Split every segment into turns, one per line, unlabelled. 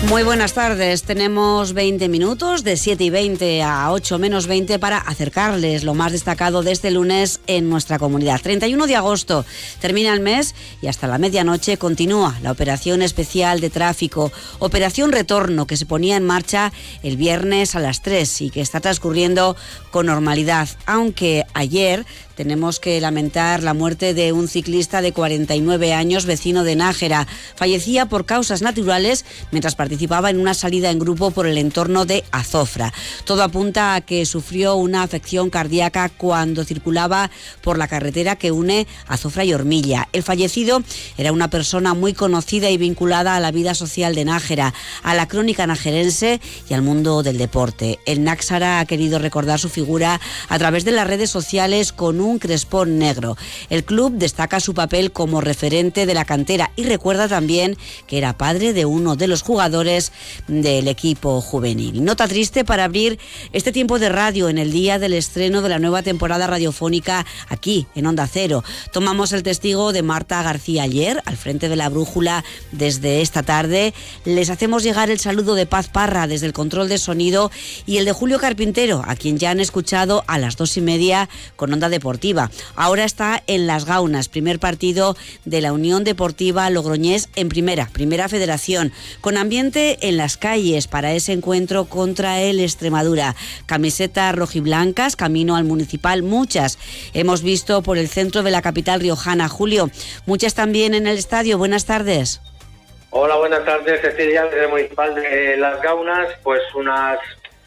Muy buenas tardes. Tenemos 20 minutos de 7:20 a 8 menos 20 para acercarles lo más destacado de este lunes en nuestra comunidad. 31 de agosto termina el mes y hasta la medianoche continúa la operación especial de tráfico, Operación Retorno, que se ponía en marcha el viernes a las 3 y que está transcurriendo con normalidad, aunque ayer tenemos que lamentar la muerte de un ciclista de 49 años, vecino de Nájera. Fallecía por causas naturales mientras participaba en una salida en grupo por el entorno de Azofra. Todo apunta a que sufrió una afección cardíaca cuando circulaba por la carretera que une Azofra y Ormilla. El fallecido era una persona muy conocida y vinculada a la vida social de Nájera, a la crónica najerense y al mundo del deporte. El Náxara ha querido recordar su figura a través de las redes sociales con un crespón negro. El club destaca su papel como referente de la cantera y recuerda también que era padre de uno de los jugadores del equipo juvenil. Nota triste para abrir este tiempo de radio en el día del estreno de la nueva temporada radiofónica aquí en Onda Cero. Tomamos el testigo de Marta García ayer al frente de la brújula desde esta tarde. Les hacemos llegar el saludo de Paz Parra desde el control de sonido y el de Julio Carpintero, a quien ya han escuchado a las 2:30 con Onda Deportiva. Ahora está en Las Gaunas, primer partido de la Unión Deportiva Logroñés en Primera Federación, con ambiente en las calles para ese encuentro contra el Extremadura. Camisetas rojiblancas, camino al municipal, muchas hemos visto por el centro de la capital riojana. Julio, muchas también en el estadio. Buenas tardes.
Hola, buenas tardes, Cecilia, desde el municipal de Las Gaunas, pues unas...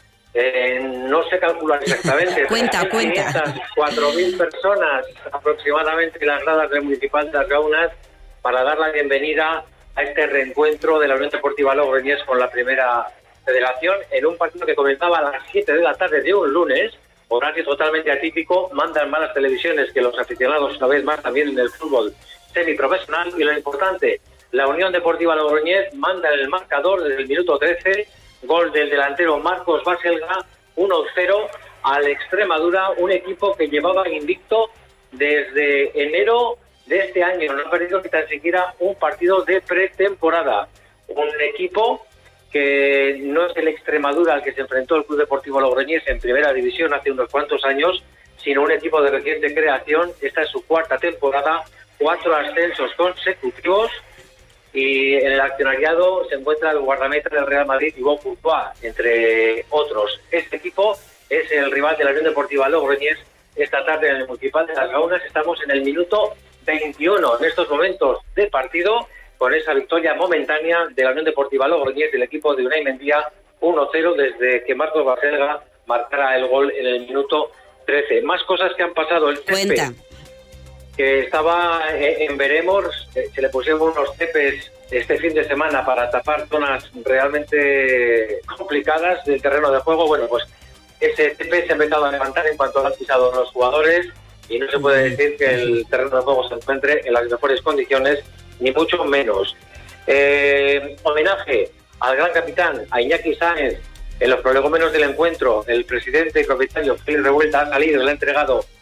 no se calcula exactamente.
Cuenta.
4.000 personas aproximadamente en las gradas del municipal de Las Gaunas para dar la bienvenida a este reencuentro de la Unión Deportiva Logroñés con la Primera Federación en un partido que comenzaba a las 7 de la tarde de un lunes, horario totalmente atípico. Mandan malas televisiones que los aficionados una vez más también en el fútbol semiprofesional, y lo importante, la Unión Deportiva Logroñés manda en el marcador desde el minuto 13. Gol del delantero Marcos Baselga, 1-0 al Extremadura, un equipo que llevaba invicto desde enero de este año. No ha perdido ni tan siquiera un partido de pretemporada. Un equipo que no es el Extremadura al que se enfrentó el Club Deportivo Logroñés en Primera División hace unos cuantos años, sino un equipo de reciente creación. Esta es su cuarta temporada, 4 ascensos consecutivos. Y en el accionariado se encuentra el guardameta del Real Madrid, Thibaut Courtois, entre otros. Este equipo es el rival de la Unión Deportiva Logroñés esta tarde en el municipal de Las Gaunas. Estamos en el minuto 21 en estos momentos de partido, con esa victoria momentánea de la Unión Deportiva Logroñés del equipo de Unai Mendía, 1-0 desde que Marcos Baselga marcara el gol en el minuto 13. Más cosas que han pasado. El
Cuenta.
Que estaba en veremos, se le pusieron unos cepes este fin de semana para tapar zonas realmente complicadas del terreno de juego. Bueno, pues ese cepe se ha empezado a levantar en cuanto lo han pisado los jugadores, y no se puede decir que el terreno de juego se encuentre en las mejores condiciones, ni mucho menos. Homenaje al gran capitán, a Iñaki Sáenz. En los prolegómenos del encuentro, el presidente y propietario Félix Revuelta ha salido y le ha entregado